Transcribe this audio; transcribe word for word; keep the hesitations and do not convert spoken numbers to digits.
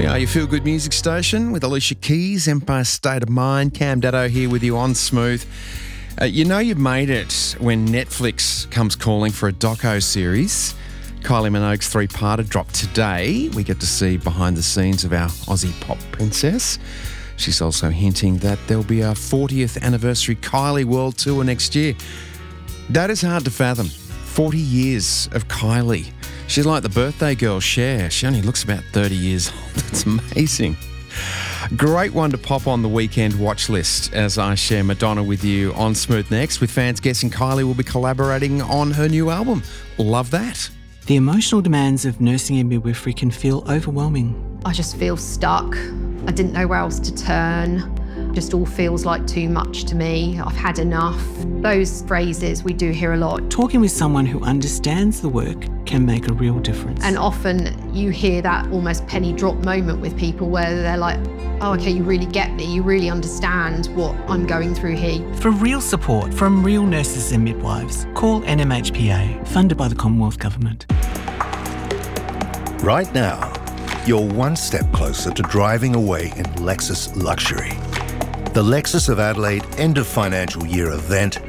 We are your Feel Good Music Station with Alicia Keys, Empire State of Mind. Cam Daddo here with you on Smooth. Uh, you know you've made it when Netflix comes calling for a doco series. Kylie Minogue's three-parter dropped today. We get to see behind the scenes of our Aussie pop princess. She's also hinting that there'll be a fortieth anniversary Kylie World Tour next year. That is hard to fathom. forty years of Kylie. She's like the birthday girl Cher. She only looks about thirty years old. That's amazing. Great one to pop on the weekend watch list as I share Madonna with you on Smooth next, with fans guessing Kylie will be collaborating on her new album. Love that. The emotional demands of nursing and midwifery can feel overwhelming. I just feel stuck. I didn't know where else to turn. Just all feels like too much to me. I've had enough. Those phrases we do hear a lot. Talking with someone who understands the work can make a real difference. And often you hear that almost penny drop moment with people where they're like, oh, okay, you really get me. You really understand what I'm going through here. For real support from real nurses and midwives, call N M H P A, funded by the Commonwealth Government. Right now, you're one step closer to driving away in Lexus luxury. The Lexus of Adelaide end of financial year event